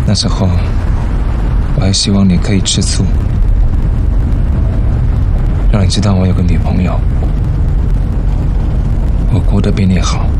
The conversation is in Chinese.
那时候，我还希望你可以吃醋，让你知道我有个女朋友，我过得比你好。